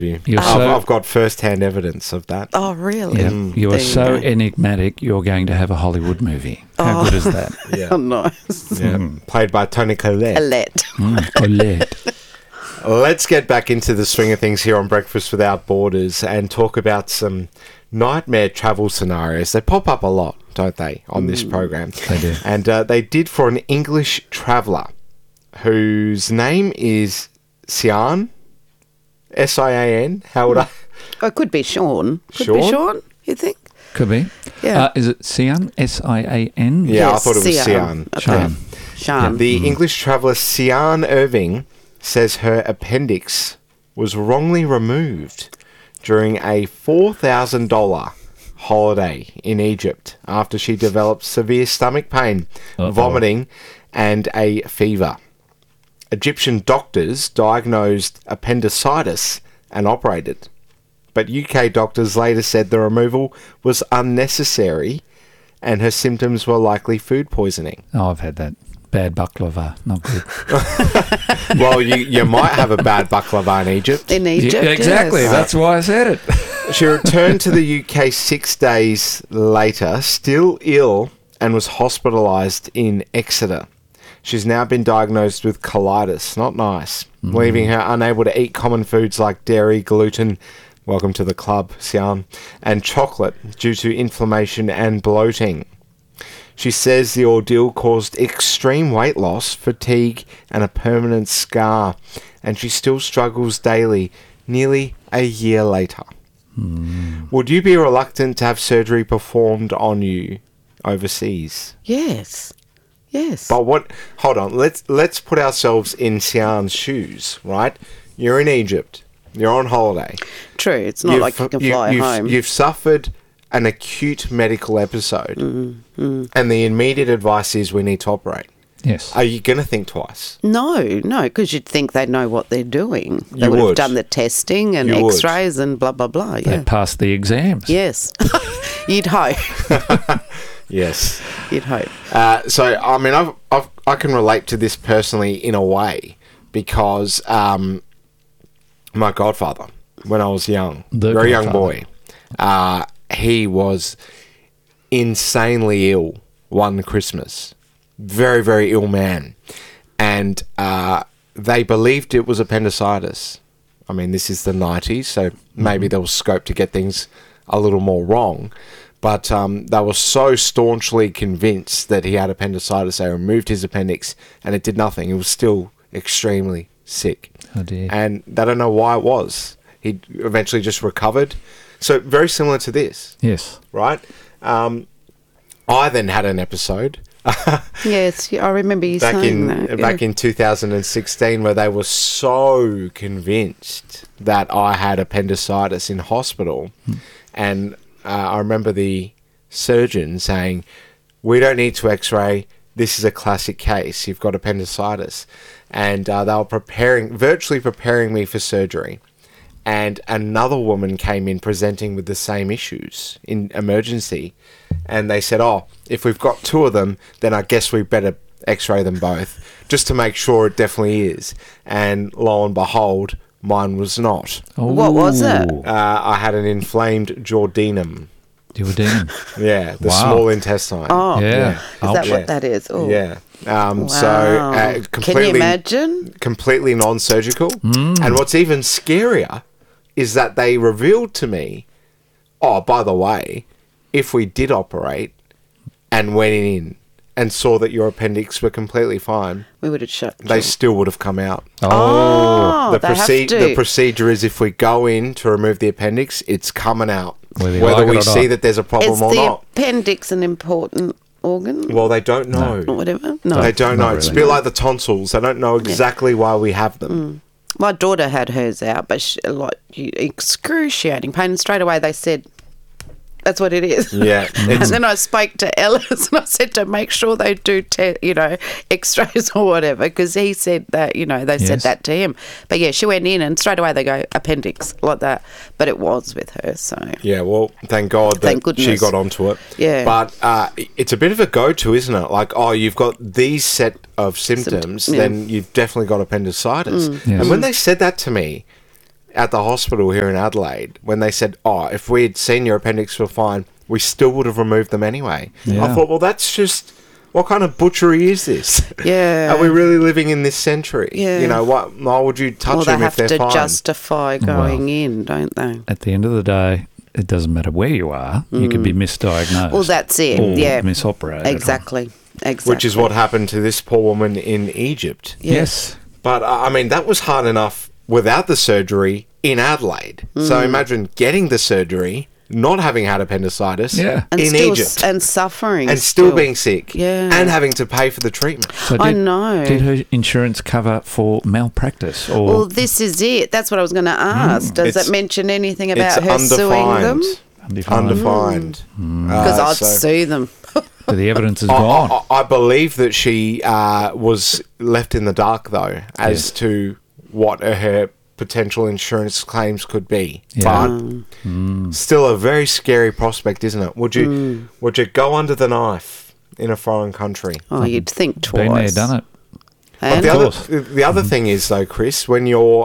I've got first-hand evidence of that. Oh, really? Mm. Yeah. You are so go. enigmatic, you're going to have a Hollywood movie. How good is that? Yeah. Oh, nice. Yeah. Played by Toni Collette. Alette. Colette. Let's get back into the swing of things here on Breakfast Without Borders and talk about some nightmare travel scenarios. They pop up a lot, don't they, on this program? They do. And they did for an English traveller whose name is Sian, S-I-A-N. How would I... Oh, it could be Sean. Could Sean? be Sean, you think? Could be. Yeah. Is it Sian? S-I-A-N? Yeah, Yes, I thought it was Sian. Okay. Sian. Sean. The English traveller Sian Irving says her appendix was wrongly removed during a $4,000 holiday in Egypt after she developed severe stomach pain, vomiting, and a fever. Egyptian doctors diagnosed appendicitis and operated, but UK doctors later said the removal was unnecessary and her symptoms were likely food poisoning. Oh, I've had that. Bad baklava. Not good. Well, you might have a bad baklava in Egypt. In Egypt, exactly. yes. That's why I said it. She returned to the UK 6 days later, still ill, and was hospitalised in Exeter. She's now been diagnosed with colitis, not nice, leaving her unable to eat common foods like dairy, gluten, welcome to the club, Sian, and chocolate due to inflammation and bloating. She says the ordeal caused extreme weight loss, fatigue, and a permanent scar, and she still struggles daily, nearly a year later. Would you be reluctant to have surgery performed on you overseas? Yes. Yes. But what? Hold on. Let's put ourselves in Sian's shoes, right? You're in Egypt. You're on holiday. True. It's not like you can fly home. You've suffered an acute medical episode, and the immediate advice is we need to operate. Yes. Are you going to think twice? No, because you'd think they'd know what they're doing. They You would would. have done the testing and You would. X-rays and blah blah blah. They Yeah. passed the exams. Yes. You'd hope. Yes. You'd hope. So, I mean, I can relate to this personally in a way because my godfather, when I was young, The very young godfather. boy, he was insanely ill one Christmas. Very, very ill man. And they believed it was appendicitis. I mean, this is the 90s, so maybe there was scope to get things a little more wrong. But they were so staunchly convinced that he had appendicitis, they removed his appendix and it did nothing. He was still extremely sick. Oh, dear. And they don't know why it was. He eventually just recovered. So very similar to this, Yes. right? I then had an episode Yes, I remember you saying that. back in 2016 where they were so convinced that I had appendicitis in hospital. And I remember the surgeon saying, we don't need to x-ray. This is a classic case. You've got appendicitis. And they were virtually preparing me for surgery. And another woman came in presenting with the same issues in emergency. And they said, oh, if we've got two of them, then I guess we better x-ray them both, just to make sure it definitely is. And lo and behold, mine was not. What was it? I had an inflamed duodenum. Duodenum. Yeah, the Wow. small intestine. Oh, Yeah. is that Yeah. what that is? Oh. Yeah. Wow. So Can you imagine? completely non-surgical. And what's even scarier is that they revealed to me, oh, by the way, if we did operate and went in and saw that your appendix were completely fine, We would have shut. they still would have come out. Oh, they have to. The procedure is if we go in to remove the appendix, it's coming out. Whether you Whether like it we or see not. that there's a problem Is or the not. appendix an important organ Well, they don't know. or whatever? No. They don't Not know. It's a really. bit like the tonsils. They don't know exactly why we have them. My daughter had hers out, but excruciating pain. And straight away they said, that's what it is. Yeah. And then I spoke to Ellis and I said to make sure they do, x-rays or whatever, because he said that, they said Yes. that to him. But yeah, she went in and straight away they go, appendix, like that. But it was with her, so. Yeah, well, thank God that Thank she goodness. got onto it. Yeah. But it's a bit of a go-to, isn't it? Like, oh, you've got these set of symptoms, yeah. then you've definitely got appendicitis. Yes. And when they said that to me, at the hospital here in Adelaide when they said, "Oh, if we had seen your appendix were fine, we still would have removed them anyway." Yeah. I thought, well, that's just what kind of butchery is this? Yeah. Are we really living in this century? Yeah. You know, why would you touch Well, they them if have they're to fine? justify going in, don't they? At the end of the day, it doesn't matter where you are. You could be misdiagnosed. Well, that's it. Or Yeah. misoperated. Exactly. Exactly. Which is what happened to this poor woman in Egypt. Yes. But, I mean, that was hard enough without the surgery in Adelaide. So imagine getting the surgery, not having had appendicitis Yeah. And in still Egypt. and suffering. And still being sick. Yeah. And having to pay for the treatment. So I know. Did her insurance cover for malpractice? Or Well, this is it. That's what I was going to ask. Does It's- it mention anything It's about her suing them? undefined. Undefined. Because I'd So- sue them. So the evidence is gone. I believe that she was left in the dark, though, as to what her potential insurance claims could be. Yeah. But still a very scary prospect, isn't it? Would you go under the knife in a foreign country? Oh, you'd think twice. Been there, done it. And The other thing is, though, Chris, when you're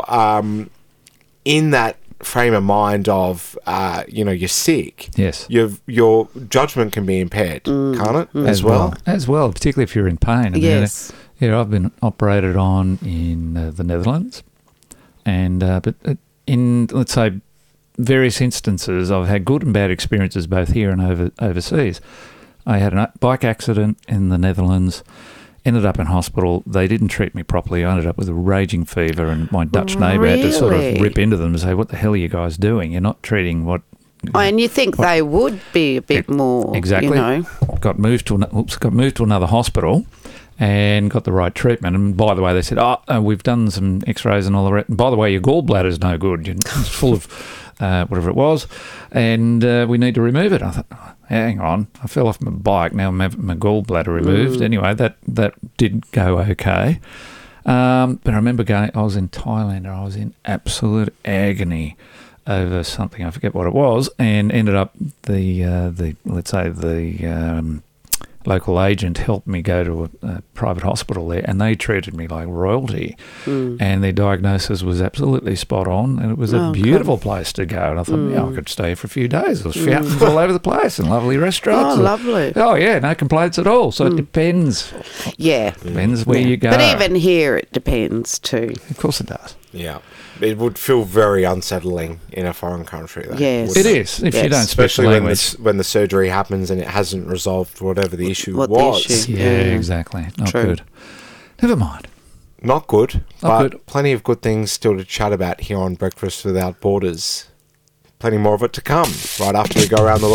in that frame of mind of, you're sick, Yes. your judgment can be impaired, can't it, as well? As well, particularly if you're in pain. I mean, Yes. I've been operated on in the Netherlands, and but in, let's say, various instances, I've had good and bad experiences both here and overseas. I had a bike accident in the Netherlands, ended up in hospital. They didn't treat me properly. I ended up with a raging fever, and my Dutch neighbour had to sort of Really? rip into them and say, "What the hell are you guys doing? You're not treating what..." Oh, and you think they would be a bit more, Exactly. you know. Got moved to another hospital and got the right treatment. And by the way, they said, we've done some x-rays and all the rest. And by the way, your gallbladder's no good. It's full of whatever it was. And we need to remove it. I thought, hang on. I fell off my bike. Now I'm having my gallbladder removed. Anyway, that did go okay. But I remember I was in Thailand and I was in absolute agony over something, I forget what it was, and ended up the local agent helped me go to a private hospital there, and they treated me like royalty, and their diagnosis was absolutely spot on, and it was a beautiful place to go. And I thought, I could stay for a few days. There was fountains all over the place and lovely restaurants. Oh, lovely. Oh yeah, no complaints at all. So it depends. Yeah. Depends where you go. But even here, it depends too. Of course it does. Yeah. It would feel very unsettling in a foreign country, though. Yes. wouldn't It is, if you Yes. don't speak the Especially when language. when the surgery happens and it hasn't resolved whatever the issue What the was. issue- Yeah, Yeah. exactly. Not True. good. Never mind. Not good, Not but good. plenty of good things still to chat about here on Breakfast Without Borders. Plenty more of it to come right after we go around the